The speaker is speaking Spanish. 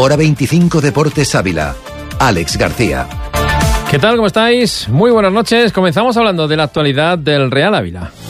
Hora 25 Deportes Ávila. Alex García. ¿Qué tal? ¿Cómo estáis? Muy buenas noches. Comenzamos hablando de la actualidad del Real Ávila.